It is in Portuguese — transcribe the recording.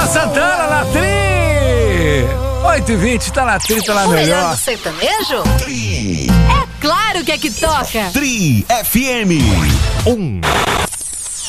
Luan Santana na Tri. 8h20, tá na Tri, tá na melhor. Melhor do sertanejo? Tri. É claro que é que toca. Tri FM.